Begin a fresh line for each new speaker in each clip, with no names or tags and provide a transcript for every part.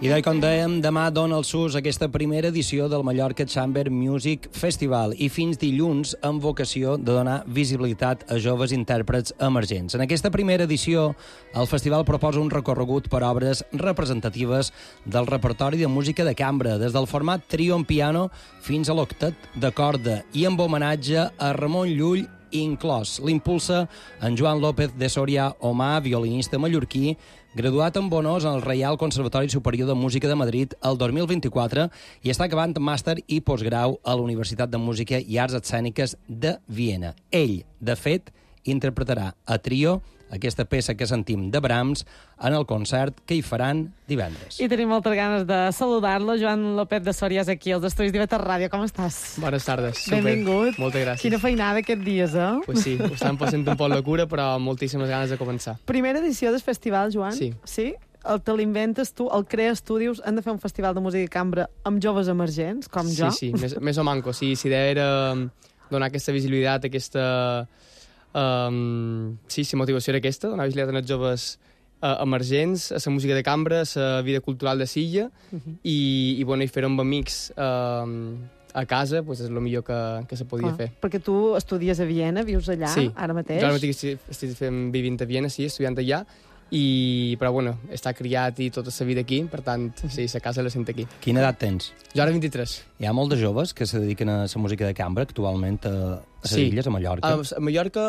I com dèiem, demà dona el sus aquesta primera edició del Mallorca Chamber Music Festival i fins dilluns amb vocació de donar visibilitat a joves intèrprets emergents. En aquesta primera edició, el festival proposa un recorregut per obres representatives del repertori de música de cambra, des del format trio en piano fins a l'octet de corda i amb homenatge a Ramon Llull inclòs. L'impulsa en Joan López de Soria Omar, violinista mallorquí, graduat amb honors al Reial Conservatori Superior de Música de Madrid el 2024 i està acabant màster i postgrau a la Universitat de Música i Arts Escèniques de Viena. Ell, de fet, interpretarà a trio aquesta peça que sentim de Brahms en el concert que hi faran divendres.
I tenim moltes ganes de saludar-lo. Joan López de Soria és aquí, als estudis d'Iveta Ràdio. Com estàs?
Bones tardes. Super.
Benvingut.
Moltes gràcies.
Quina feinada aquests dies, eh?
Pues sí, ho estan passant un poc de cura, però moltíssimes ganes de començar.
Primera edició del festival, Joan?
Sí.
Sí? Te l'inventes tu, el crees tu, dius, hem de fer un festival de música de cambra amb joves emergents, com jo?
Sí, més o manco. Sí, si era donar aquesta visibilitat, aquesta... sí, la motivació era aquesta, donar visibilitat als joves emergents, a la música de cambra, a la vida cultural de Silla, i fer-ho amb amics a casa, pues, és el millor que se podia fer.
Perquè tu estudies a Viena, vius allà,
sí.
Ara mateix?
Jo ara mateix estic vivint a Viena, sí, estudiant allà, però bueno, està criat i tota la vida aquí, per tant, sí, la casa la sent aquí.
Quina edat tens?
Jo ara 23.
Hi ha molts de joves que se dediquen a la música de cambra actualment a les illes, a Mallorca?
A Mallorca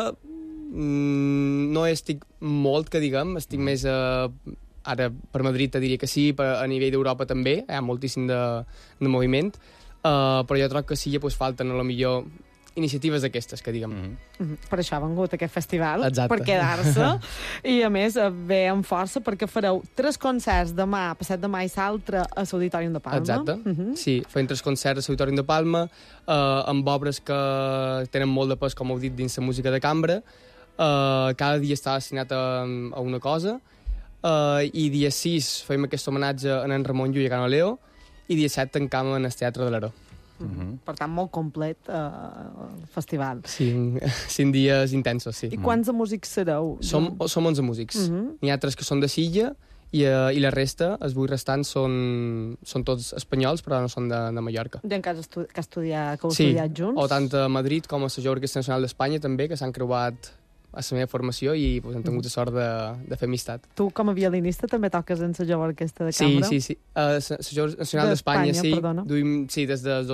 no estic molt, que diguem, estic més ara per Madrid te diria que sí, a nivell d'Europa també, hi ha moltíssim de moviment, però jo trobo que sí, pues, falten a lo millor iniciatives d'aquestes, que diguem.
Per això ha vengut aquest festival.
Exacte.
Per quedar-se. I, a més, ve amb força perquè fareu 3 concerts demà, passat demà i l'altre, a l'Auditorium de Palma.
Exacte. Sí, farem 3 concerts a l'Auditorium de Palma, amb obres que tenen molt de pes, com heu dit, dins la música de cambra. Cada dia està destinat a una cosa. I dia 6 fem aquest homenatge a en Ramon Llull i a Can Leo, i dia 7 tancam en el Teatre de l'Aró.
Per tant, molt complet el festival.
Sí, 5 dies intensos, sí.
I quants de músics sereu?
Som 11 músics. N'hi ha 3 que són de Silla i la resta, els 8 restants, són tots espanyols, però no són de Mallorca.
Gent que heu estudiat junts?
O tant a Madrid com a la Jove Orquestra Nacional d'Espanya també, que s'han creuat a la meva formació i pues, hem tingut la sort de fer amistat.
Tu, com a violinista, també toques en la Jove Orquestra de Cambra?
Sí. La Jove Nacional d'Espanya, sí. Duim, sí, des del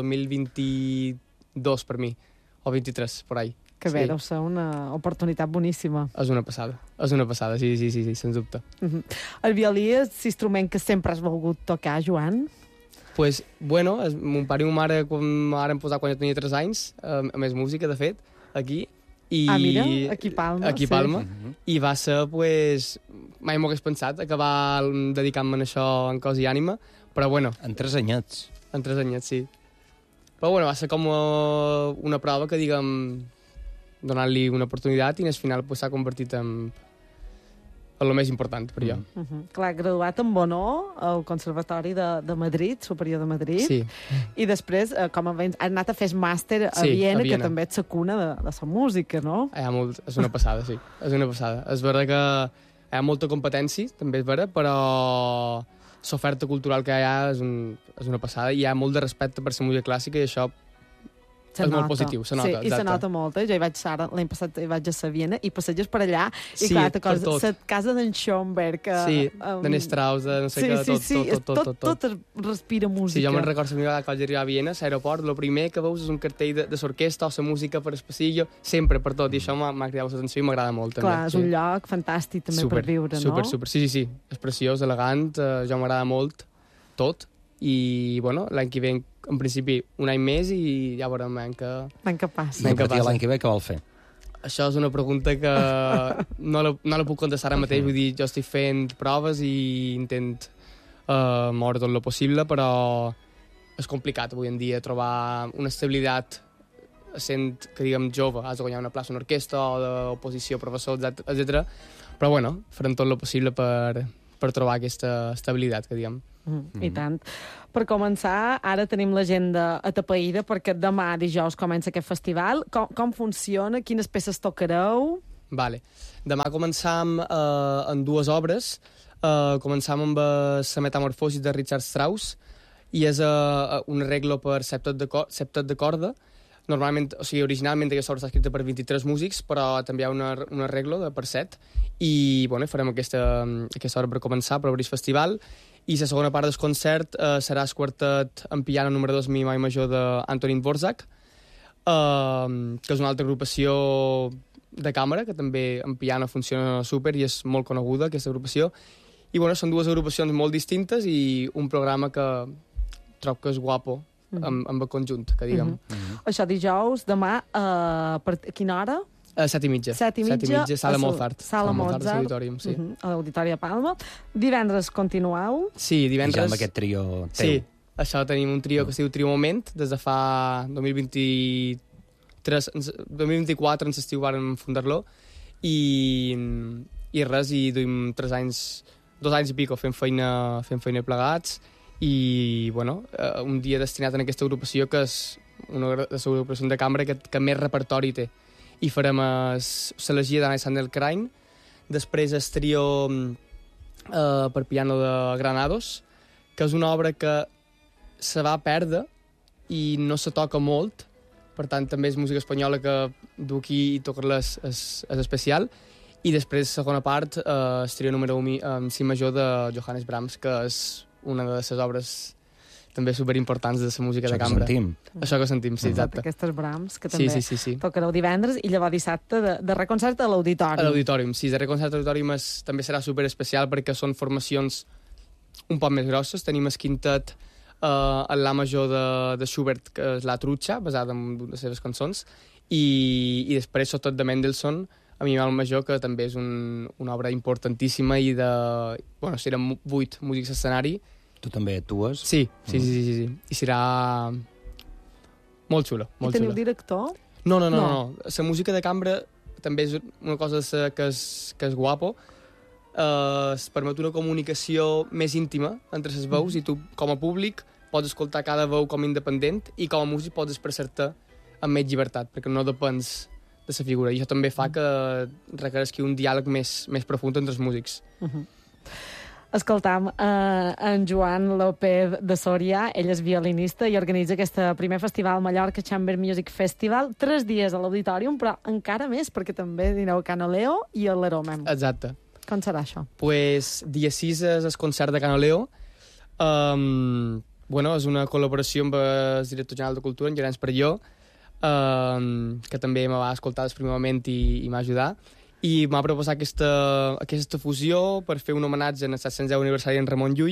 2022 per mi, o 23, por ahí.
Que bé, deu ser una oportunitat boníssima.
És una passada, sí, sens dubte.
El violí és l'instrument que sempre has volgut tocar, Joan?
Pues, bueno, mon pare i ma mare m'han posat quan jo tenia 3 anys, a més música, de fet, aquí.
Mira, aquí Palma.
Aquí Palma. I va ser, pues, mai m'ho hagués pensat, acabar dedicant-me a això en cos i ànima, però bueno.
En 3 anyets.
En 3 anyets, sí. Però bueno, va ser com una prova que, diguem, donant-li una oportunitat i al final s'ha convertit en el més important per jo.
Clar, graduat amb honor al Conservatori de Madrid, Superior de Madrid,
sí.
I després, com has anat a fer màster a Viena, que també ets la cuna de la música, no?
És una passada, sí. És una passada. És veritat que hi ha molta competència, també és veritat, però l'oferta cultural que hi ha és una passada i hi ha molt de respecte per la música clàssica i això és molt positiu, se nota.
Sí, i se nota molt. Jo hi vaig ara, l'any passat hi vaig a Viena i passeges per allà i
sí,
clar, la casa d'en Schoenberg...
Sí, d'en Strauss, de no sé què,
tot respira música.
Sí, jo me'n recordo que quan vaig arribar a Viena, a l'aeroport, el primer que veus és un cartell de l'orquestra o la música per el passillo, sempre, per tot, i això m'ha cridat l'atenció i m'agrada molt.
Clar, és un lloc fantàstic també per viure, no?
Super, sí, és preciós, elegant, jo m'agrada molt tot, i bueno, l'any que ve en principi un any més i ja veurem l'any que
passa.
I l'any que ve què vol fer?
Això és una pregunta que no la puc contestar ara mateix, vull dir, jo estic fent proves i intent moure tot el possible, però és complicat avui en dia trobar una estabilitat sent, que diguem, jove, has de guanyar una plaça en orquestra o d'oposició, professor, etc. Però bueno, farem tot el possible per trobar aquesta estabilitat, que diguem.
I tant. Per començar, ara tenim l'agenda atapeïda perquè demà dijous comença aquest festival. Com funciona? Quines peces tocareu?
Vale. Demà començam en 2 obres. Començam amb la Metamorfosi de Richard Strauss, i és un arreglo per septet de corda. Normalment, o sigui, originalment aquesta obra està escrita per 23 músics, però també hi ha un arreglo per 7, i bueno, farem aquesta obra per començar, per obrir el festival, i la segona part del concert serà el quartet en piano número 2 mi mai major d'Antonín Dvořák, que és una altra agrupació de càmera, que també en piano funciona super i és molt coneguda, aquesta agrupació. I bueno, són dues agrupacions molt distintes i un programa que trobo que és guapo, amb el conjunt, que diguem.
Això dijous, demà, per quina hora?
7:30. 7:30, Sala Mozart.
Sala Mozart.
L'Auditorium, sí.
A l'Auditori a Palma. Divendres continueu?
Sí, divendres...
Ja amb aquest trio teu.
Sí, això tenim un trio que es diu Trio Moment, des de fa 2024, en l'estiu vàrem fundar-lo, i res, i duim 2 anys i pico fent feina plegats, i bueno, un dia destinat a aquesta agrupació, que és una de les agrupacions de cambra que més repertori té. I farem l'elegia d'Alexander Krein, després el trio per piano de Granados, que és una obra que se va perdre i no se toca molt, per tant també és música espanyola que du aquí i tocar-la és especial. I després, segona part, el trio número 1 en si major de Johannes Brahms, que és una de les obres també superimportants de la música de cambra. Això que sentim, sí, exacte.
Aquestes Brahms, que també
sí.
tocareu divendres, i llavors dissabte de reconcert a l'Auditori.
A l'Auditorium, sí. De reconcert a l'Auditorium també serà superespecial perquè són formacions un poc més grosses. Tenim el quintet en la major de Schubert, que és La Trucha, basada en les seves cançons, i després Sotot de Mendelssohn, a mi el major, que també és una obra importantíssima i bueno, serem 8 músics a escenari.
Tu també actues?
Sí. I serà molt xulo, molt xulo.
I teniu director?
No. La música de cambra també és una cosa que és guapo. Es permet una comunicació més íntima entre les veus, i tu, com a públic, pots escoltar cada veu com independent, i com a músic pots expressar-te amb més llibertat, perquè no depens de la figura. I això també fa que requereixi un diàleg més profund entre els músics.
Escoltam en Joan López de Soria, ell és violinista i organitza aquest primer festival Mallorca Chamber Music Festival, 3 dies a l'Auditorium, però encara més, perquè també dineu a Canoleo i a l'Aromem.
Exacte.
Com serà això?
Pues, dia 6 és el concert de Canoleo. Bueno, és una col·laboració amb el director general de Cultura, en Llorenç Perelló, que també me va escoltar el primer moment i m'ha ajudat, i m'ha proposat aquesta fusió per fer un homenatge en el 710 aniversari en Ramon Llull,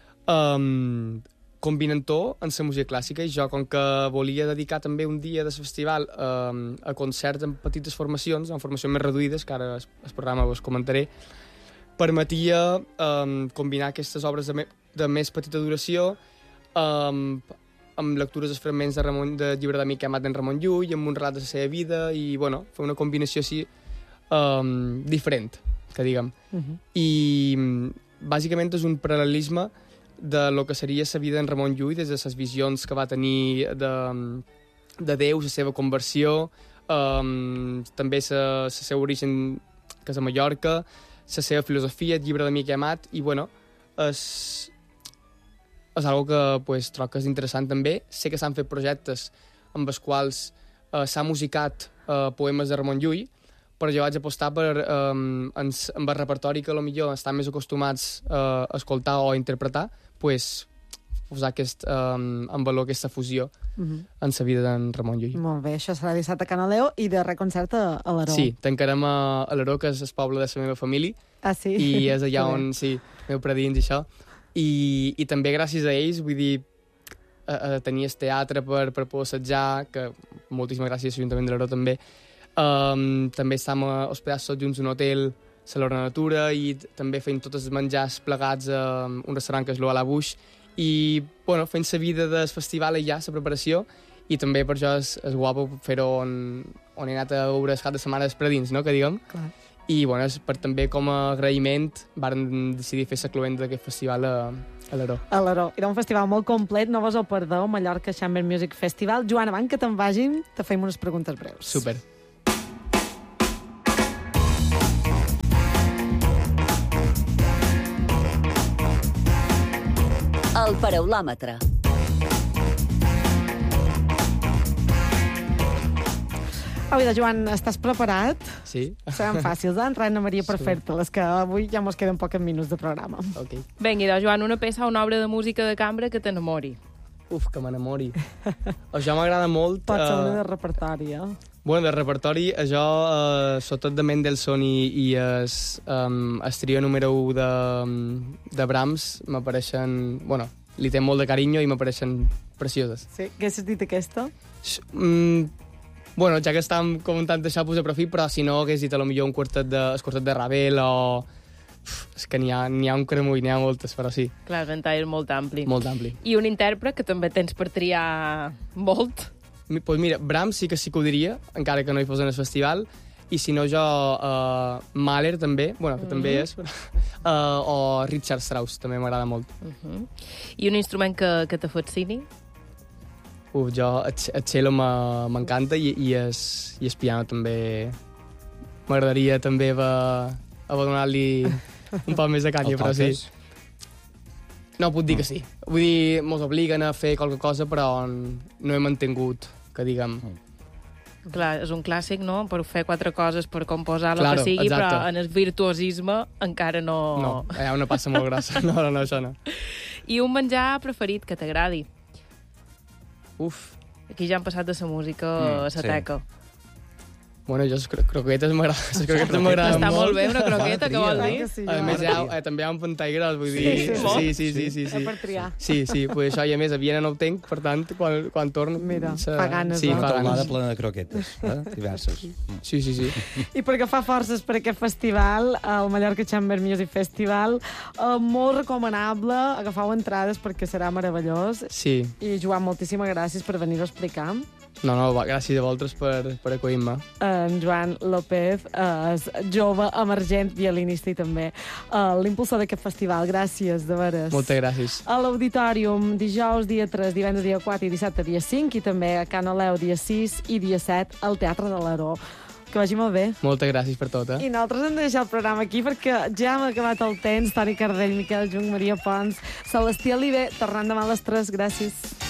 combinant-ho en la música clàssica, i jo, com que volia dedicar també un dia del festival a concerts en petites formacions, en formacions més reduïdes, que ara el programa us comentaré, permetia combinar aquestes obres de més petita duració amb lectures dels fragments de llibre d'amic que ha amat en Ramon Llull, amb un relat de la seva vida, i bueno, fer una combinació així diferent, que diguem. I bàsicament és un paral·lelisme de lo que seria la vida en Ramon Llull, des de les visions que va tenir de Déu, la seva conversió, també el seu origen, que és a Mallorca, la seva filosofia, el llibre d'amic que ha amat, i bueno, és algo que pues, trobo que és interessant també. Sé que s'han fet projectes amb els quals s'ha musicat poemes de Ramon Llull, però jo vaig apostar amb el repertori que potser estan més acostumats a escoltar o a interpretar, pues, posar en valor aquesta fusió en la vida d'en Ramon Llull.
Molt bé, això serà dissabte a Canoleo i de reconcert a l'Aró.
Sí, tancarem a l'Aró, que és el poble de la meva família.
Ah, sí?
I és allà on, sí, meu predins i això. I també gràcies a ells, vull dir, tenir el teatre per poder assetjar, que moltíssimes gràcies a l'Ajuntament de l'Aró també. També estem hospedats tots junts a un hotel, a l'Hora Natura, i també fent tots els menjars plegats a un restaurant que és l'Oa la Buix, i bueno, fent la vida del festival i ja, la preparació, i també per això és guapo fer-ho on he anat a veure el cap de setmana dels predins, no?, que diguem.
Clar.
I bueno, també com a agraïment vàrem decidir fer la cloenda d'aquest festival a l'Aró.
A l'Aró. Era un festival molt complet, no vos el perdeu, Mallorca Chamber Music Festival. Joan, abans que te'n vagin, te feim unes preguntes breus.
Super.
El Paraulòmetre.
Au, Joan, estàs preparat?
Sí.
Seran fàcils, Reina Maria, per fer-te-les, que avui ja mos queden pocs minuts de programa.
Ok.
Vinga, Joan, una peça o una obra de música de cambra que t'enamori.
Uf, que m'enamori. Això m'agrada molt.
Pot ser una de repertori,
Bueno, de repertori, això, sobretot de Mendelssohn i el trio número 1 de Brahms, m'apareixen... Bueno, li té molt de carinyo i m'apareixen precioses.
Sí, què has dit aquesta?
Bueno, ja que estàvem comentant això, pues de profit, però si no hagués dit a lo millor el quartet de Ravel o... És que n'hi ha un cremull, n'hi ha moltes, però sí.
Clar, el ventall és molt ampli.
Molt ampli.
I un intèrpret, que també tens per triar molt.
Pues mira, Brahms sí que ho diria, encara que no hi fos en el festival, i si no jo, Mahler també, bueno, que també és, o Richard Strauss, també m'agrada molt.
I un instrument que te fascini?
Jo, el cello m'encanta i el piano també. M'agradaria també haver donat-li un poc més de canya, però sí. No, puc dir que sí. Vull dir, mos obliguen a fer qualque cosa, però no he mantingut, que diguem...
Clar, és un clàssic, no?, per fer 4 coses, per composar el
Claro,
que sigui,
exacte.
però en el virtuosisme encara no...
No, hi ha una passa molt grossa. No, això no.
I un menjar preferit que t'agradi?
Uf.
Aquí ja han passat de la música a la teca.
Bueno, jo les croquetes m'agraden molt.
Està molt bé, una croqueta, què vol dir?
Sí,
A més, també hi ha un pantall gros, vull dir... Sí.
Per triar.
Sí, pues això, i a més, a Viena no ho tenc, per tant, quan torno...
Mira, fa ganes,
sí,
no?
Una
fa
taulada
ganes.
plena de croquetes, diverses.
Sí.
I per agafar forces per aquest festival, el Mallorca Chamber Music Festival, molt recomanable, agafau entrades perquè serà meravellós.
Sí.
I, Joan, moltíssimes gràcies per venir-ho a explicar.
No, gràcies a vosaltres per acollir-me.
En Joan López és jove, emergent, violinista i també l'impulsor d'aquest festival. Gràcies, de veres.
Moltes gràcies.
A l'Auditorium, dijous dia 3, divendres dia 4 i dissabte dia 5, i també a Can Oleu dia 6 i dia 7 al Teatre de l'Aró. Que vagi molt bé.
Moltes gràcies per tot,
I nosaltres hem de deixar el programa aquí perquè ja hem acabat el temps. Toni Cardell, Miquel Jung, Maria Pons, Celestí Aliber, tornant demà a les 3. Gràcies.